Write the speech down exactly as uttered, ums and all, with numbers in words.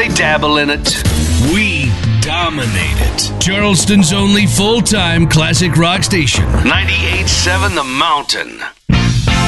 they dabble in it. We dominate it. Charleston's only full-time classic rock station. ninety-eight point seven The Mountain.